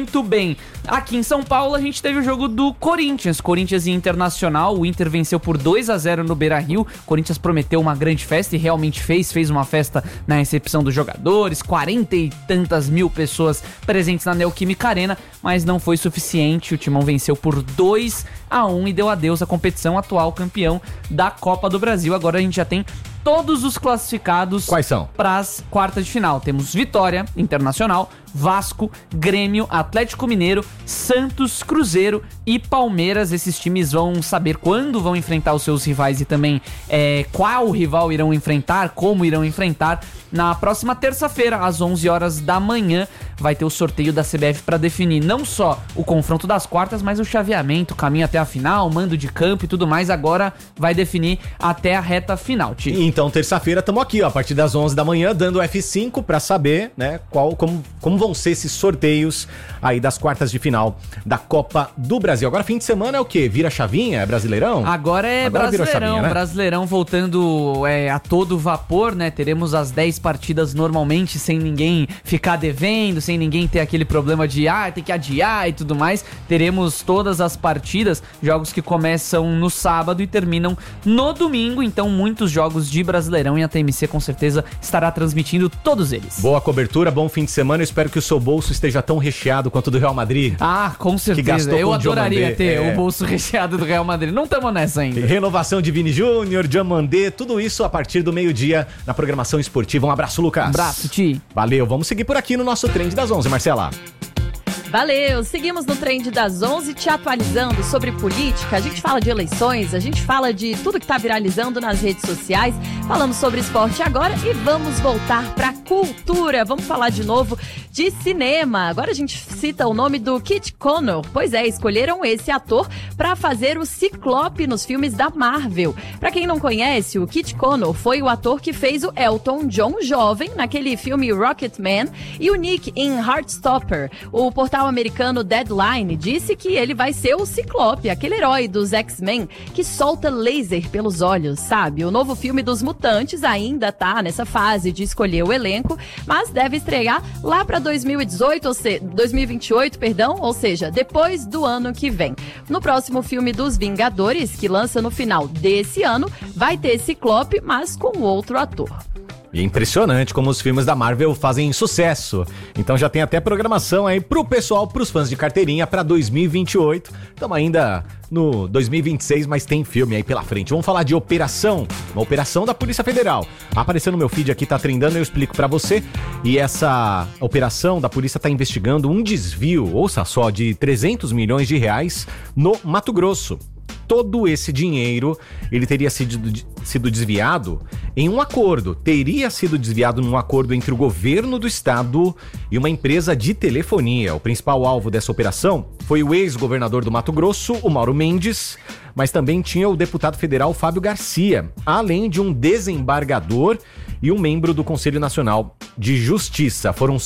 Muito bem. Aqui em São Paulo a gente teve o jogo do Corinthians e Internacional. O Inter venceu por 2-0 no Beira-Rio. O Corinthians prometeu uma grande festa e realmente fez uma festa na recepção dos jogadores, 40 e tantas mil pessoas presentes na Neoquímica Arena, mas não foi suficiente. O Timão venceu por 2-1 e deu adeus à competição, atual campeão da Copa do Brasil. Agora a gente já tem todos os classificados. Quais são? Para as quartas de final. Temos Vitória, Internacional, Vasco, Grêmio, Atlético Mineiro, Santos, Cruzeiro e Palmeiras. Esses times vão saber quando vão enfrentar os seus rivais e também qual rival irão enfrentar, como irão enfrentar. Na próxima terça-feira, às 11 horas da manhã, vai ter o sorteio da CBF para definir não só o confronto das quartas, mas o chaveamento, o caminho até a final, mando de campo e tudo mais. Agora vai definir até a reta final, Tio. Então, terça-feira, estamos aqui, ó, a partir das 11 da manhã, dando o F5 para saber, né, como vão ser esses sorteios aí das quartas de final da Copa do Brasil. Agora, fim de semana é o quê? Vira chavinha? É Brasileirão? Agora Brasileirão. Chavinha, né? Brasileirão voltando a todo vapor, né? Teremos as 10 partidas normalmente, sem ninguém ficar devendo, sem ninguém ter aquele problema de tem que adiar e tudo mais. Teremos todas as partidas, jogos que começam no sábado e terminam no domingo. Então, muitos jogos de Brasileirão, e a TMC com certeza estará transmitindo todos eles. Boa cobertura, bom fim de semana. Eu espero que o seu bolso esteja tão recheado quanto o do Real Madrid. Com certeza. Eu adoraria ter o bolso recheado do Real Madrid. Não estamos nessa ainda. Renovação de Vini Júnior, Diamandé, tudo isso a partir do meio-dia na programação esportiva. Um abraço, Lucas. Um abraço, Ti. Valeu, vamos seguir por aqui no nosso Trend das 11, Marcela. Valeu, seguimos no Trend das 11 te atualizando sobre política. A gente fala de eleições, a gente fala de tudo que tá viralizando nas redes sociais. Falamos sobre esporte agora e vamos voltar pra cultura. Vamos falar de novo de cinema. Agora a gente cita o nome do Kit Connor. Pois é, escolheram esse ator pra fazer o Ciclope nos filmes da Marvel. Pra quem não conhece, o Kit Connor foi o ator que fez o Elton John jovem naquele filme Rocketman e o Nick em Heartstopper. O portal americano Deadline disse que ele vai ser o Ciclope, aquele herói dos X-Men que solta laser pelos olhos, sabe? O novo filme dos Mutantes ainda tá nessa fase de escolher o elenco, mas deve estrear lá pra 2028, ou seja, depois do ano que vem. No próximo filme dos Vingadores, que lança no final desse ano, vai ter Ciclope, mas com outro ator. E é impressionante como os filmes da Marvel fazem sucesso. Então já tem até programação aí pro pessoal, pros fãs de carteirinha pra 2028. Estamos ainda no 2026, mas tem filme aí pela frente. Vamos falar de operação, uma operação da Polícia Federal. Apareceu no meu feed aqui, tá trendando, eu explico pra você. E essa operação da polícia tá investigando um desvio, ouça só, de 300 milhões de reais no Mato Grosso. Todo esse dinheiro, ele teria sido desviado em um acordo. Teria sido desviado num acordo entre o governo do estado e uma empresa de telefonia. O principal alvo dessa operação foi o ex-governador do Mato Grosso, o Mauro Mendes, mas também tinha o deputado federal Fábio Garcia, além de um desembargador e um membro do Conselho Nacional de Justiça. Foram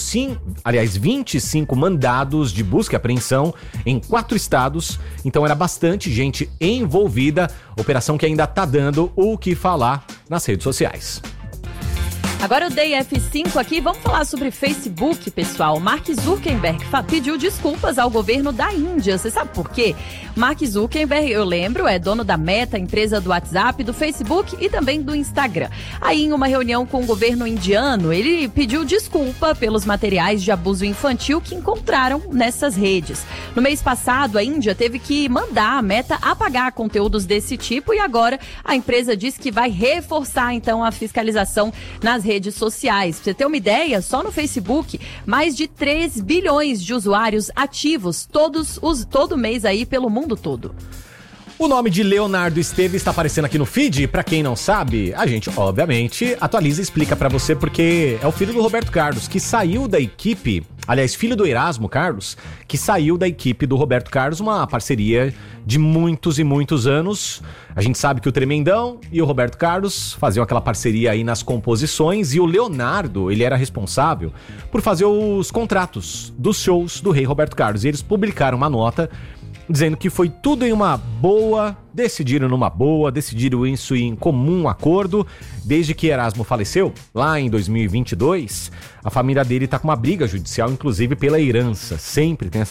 25 mandados de busca e apreensão em 4 estados, então era bastante gente envolvida, operação que ainda tá dando o que falar nas redes sociais. Agora eu dei F5 aqui, vamos falar sobre Facebook, pessoal. Mark Zuckerberg pediu desculpas ao governo da Índia. Você sabe por quê? Mark Zuckerberg, eu lembro, é dono da Meta, empresa do WhatsApp, do Facebook e também do Instagram. Aí, em uma reunião com o governo indiano, ele pediu desculpa pelos materiais de abuso infantil que encontraram nessas redes. No mês passado, a Índia teve que mandar a Meta apagar conteúdos desse tipo e agora a empresa disse que vai reforçar, então, a fiscalização nas redes sociais. Pra você ter uma ideia, só no Facebook, mais de 3 bilhões de usuários ativos todo mês aí pelo mundo todo. O nome de Leonardo Esteves está aparecendo aqui no feed. Pra quem não sabe, a gente, obviamente, atualiza e explica pra você porque é o filho do Roberto Carlos, que saiu da equipe, aliás, filho do Erasmo Carlos, que saiu da equipe do Roberto Carlos, uma parceria de muitos e muitos anos. A gente sabe que o Tremendão e o Roberto Carlos faziam aquela parceria aí nas composições e o Leonardo, ele era responsável por fazer os contratos dos shows do rei Roberto Carlos. E eles publicaram uma nota dizendo que foi tudo em uma boa, decidiram isso em comum acordo. Desde que Erasmo faleceu, lá em 2022, a família dele tá com uma briga judicial, inclusive pela herança. Sempre tem essa